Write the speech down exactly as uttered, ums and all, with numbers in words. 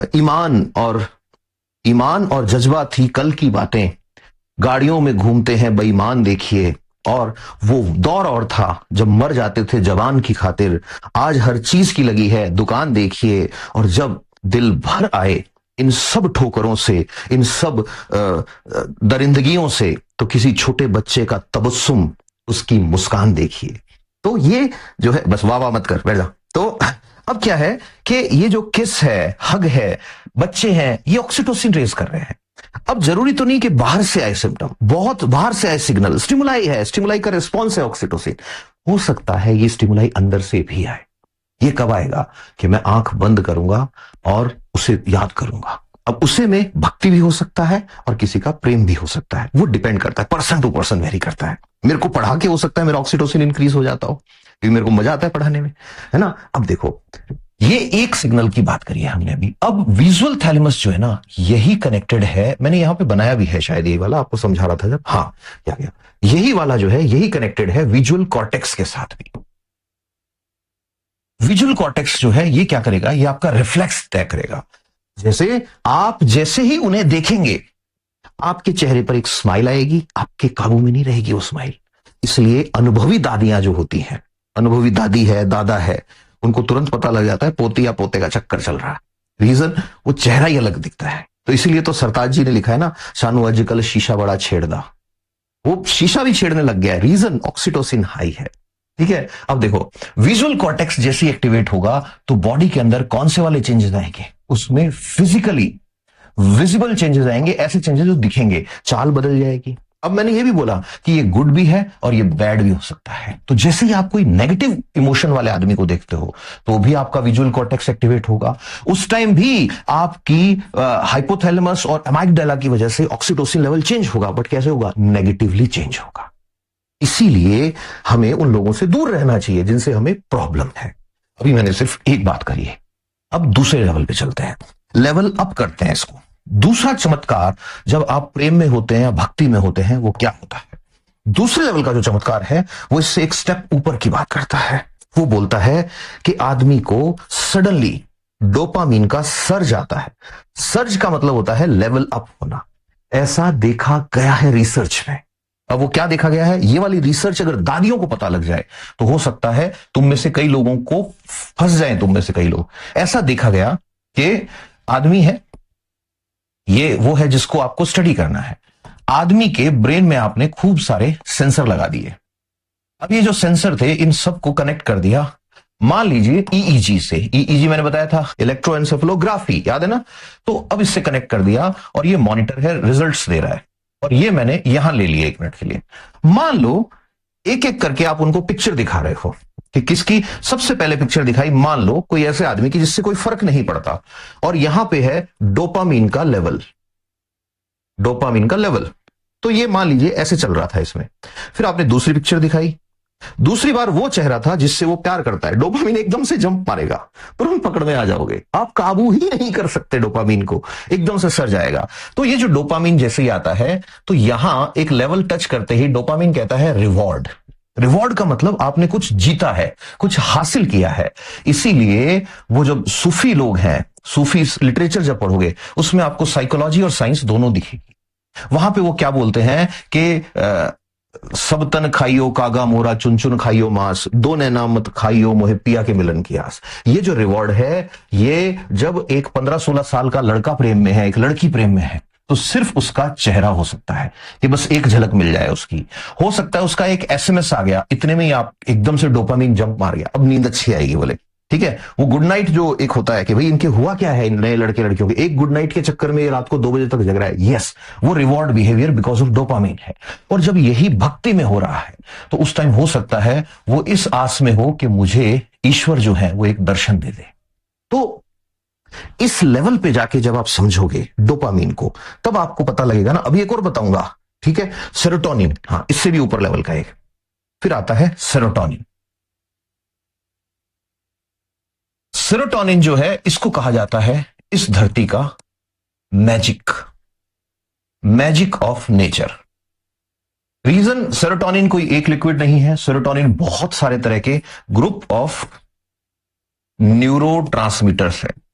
ईमान और ईमान और जज्बा थी कल की बातें, गाड़ियों में घूमते हैं बेईमान देखिए। और वो दौर और था जब मर जाते थे जवान की खातिर, आज हर चीज की लगी है दुकान देखिए। और जब दिल भर आए इन सब ठोकरों से, इन सब दरिंदगियों से, तो किसी छोटे बच्चे का तबस्सुम, उसकी मुस्कान देखिए। तो ये जो है, बस वाह वाह मत कर, बैठ जा। तो अब क्या है कि ये जो किस है, हग है, बच्चे हैं, ये ऑक्सीटोसिन रेज कर रहे हैं। अब जरूरी तो नहीं कि बाहर से आए सिम्टम, बहुत बाहर से आए सिग्नल, स्टिमुलाई है, स्टिमुलाई का रिस्पॉन्स है ऑक्सीटोसिन। हो सकता है ये स्टिमुलाई अंदर से भी आए। ये कब आएगा कि मैं आंख बंद करूंगा और उसे याद करूंगा। अब उसे में भक्ति भी हो सकता है और किसी का प्रेम भी हो सकता है, वो डिपेंड करता है, पर्सन टू पर्सन वेरी करता है। मेरे को पढ़ा के हो सकता है मेरा ऑक्सीटोसिन इंक्रीज हो जाता हो, क्योंकि मेरे को मजा आता है पढ़ाने में, है ना। अब देखो, ये एक सिग्नल की बात करी है हमने अभी। अब विजुअल थैलेमस जो है ना, यही कनेक्टेड है, मैंने यहां पे बनाया भी है शायद, यही वाला आपको समझा रहा था जब, हाँ क्या गया, यही वाला जो है यही कनेक्टेड है विजुअल कॉर्टेक्स के साथ भी। विजुअल कॉर्टेक्स जो है ये क्या करेगा, ये आपका रिफ्लेक्स तय करेगा। जैसे आप जैसे ही उन्हें देखेंगे, आपके चेहरे पर एक स्माइल आएगी, आपके काबू में नहीं रहेगी वो स्माइल। इसलिए अनुभवी दादियां जो होती हैं, अनुभवी दादी है, दादा है, उनको तुरंत पता लग जाता है पोती या पोते का चक्कर चल रहा है। रीजन, वो चेहरा ही अलग दिखता है। तो इसीलिए तो सरताज जी ने लिखा है ना, शानू अजकल शीशा बड़ा छेड़दा, वो शीशा भी छेड़ने लग गया है। रीजन, ऑक्सीटोसिन हाई है। ठीक है, अब देखो, विजुअल कॉर्टेक्स जैसे एक्टिवेट होगा तो बॉडी के अंदर कौन से वाले चेंजेस आएंगे, उसमें फिजिकली विजिबल चेंजेस आएंगे, ऐसे चेंजेस जो दिखेंगे, चाल बदल जाएगी। अब मैंने ये भी बोला कि ये गुड भी है और ये बैड भी हो सकता है। तो जैसे ही आप कोई नेगेटिव इमोशन वाले आदमी को देखते हो तो भी आपका विजुअल कॉर्टेक्स एक्टिवेट होगा। उस टाइम भी आपकी हाइपोथैलेमस और एमाइगडाला की वजह से ऑक्सीटोसिन लेवल चेंज होगा, बट कैसे होगा, नेगेटिवली चेंज होगा। इसीलिए हमें उन लोगों से दूर रहना चाहिए जिनसे हमें प्रॉब्लम है। अभी मैंने सिर्फ एक बात करी है, अब दूसरे लेवल पे चलते हैं, लेवल अप करते हैं इसको। दूसरा चमत्कार, जब आप प्रेम में होते हैं या भक्ति में होते हैं, वो क्या होता है? दूसरे लेवल का जो चमत्कार है वो इससे एक स्टेप ऊपर की बात करता है। वो बोलता है कि आदमी को सडनली डोपामीन का सर्ज आता है। सर्ज का मतलब होता है लेवल अप होना। ऐसा देखा गया है रिसर्च में। अब वो क्या देखा गया है, ये वाली रिसर्च अगर दादियों को पता लग जाए तो हो सकता है तुम में से कई लोगों को फंस जाए, तुम में से कई लोग। ऐसा देखा गया कि आदमी है, ये वो है जिसको आपको स्टडी करना है। आदमी के ब्रेन में आपने खूब सारे सेंसर लगा दिए। अब ये जो सेंसर थे, इन सबको कनेक्ट कर दिया, मान लीजिए ईईजी से। ईईजी मैंने बताया था, इलेक्ट्रोएन्सेफेलोग्राफी, याद है ना। तो अब इससे कनेक्ट कर दिया और ये मॉनिटर है, रिजल्ट्स दे रहा है। और ये मैंने यहां ले लिया एक मिनट के लिए। मान लो एक एक करके आप उनको पिक्चर दिखा रहे हो कि किसकी सबसे पहले पिक्चर दिखाई, मान लो कोई ऐसे आदमी की जिससे कोई फर्क नहीं पड़ता, और यहां पे है डोपामीन का लेवल, डोपामीन का लेवल। तो ये मान लीजिए ऐसे चल रहा था इसमें। फिर आपने दूसरी पिक्चर दिखाई, दूसरी बार वो चेहरा था जिससे वो प्यार करता है, डोपामीन एकदम से जंप मारेगा, तुरंत पकड़ में आ जाओगे, आप काबू ही नहीं कर सकते डोपामीन को, एकदम से सर जाएगा। तो ये जो डोपामीन जैसे ही आता है तो यहां एक लेवल टच करते ही डोपामीन कहता है रिवॉर्ड। रिवॉर्ड का मतलब आपने कुछ जीता है, कुछ हासिल किया है। इसीलिए वो जो सूफी लोग हैं, सूफी लिटरेचर जब पढ़ोगे उसमें आपको साइकोलॉजी और साइंस दोनों दिखेगी। वहां पे वो क्या बोलते हैं कि सब तन खाइयो कागा मोरा, चुन चुन खाइयो मांस, दो नैना मत खाइयो मोहे पिया के मिलन की आस। ये जो रिवॉर्ड है, ये जब एक पंद्रह सोलह साल का लड़का प्रेम में है, एक लड़की प्रेम में है, तो सिर्फ उसका चेहरा हो सकता है कि बस एक झलक मिल जाए उसकी। हो सकता है उसका एक एसएमएस आ गया, इतने में ही आप एकदम से डोपामीन जंप मार गया, अब नींद अच्छी आएगी बोले। ठीक है, वो गुड नाइट जो एक होता है कि भाई इनके हुआ क्या है, इन नए लड़के लड़कियों के, एक गुड नाइट के चक्कर में ये रात को दो बजे तक जग रहा है, यस, वो reward behaviour because of dopamine है। और जब यही भक्ति में हो रहा है तो उस टाइम हो सकता है वो इस आस में हो कि मुझे ईश्वर जो है वो एक दर्शन दे दे। तो इस लेवल पे जाके जब आप समझोगे डोपामीन को, तब आपको पता लगेगा ना। अभी एक और बताऊंगा, ठीक है, सेरोटोनिन, हाँ इससे भी ऊपर लेवल का एक फिर आता है सेरोटोनिन। सेरोटोनिन जो है इसको कहा जाता है इस धरती का magic, magic of nature. Reason, serotonin कोई एक लिक्विड नहीं है, सेरोटोनिन बहुत सारे तरह के ग्रुप ऑफ न्यूरोट्रांसमीटर्स है।